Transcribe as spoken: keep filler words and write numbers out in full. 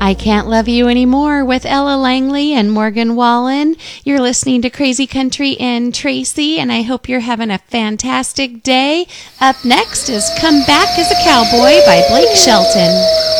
I Can't Love You Anymore with Ella Langley and Morgan Wallen. You're listening to Crazy Country and Tracy, and I hope you're having a fantastic day. Up next is Come Back as a Cowboy by Blake Shelton.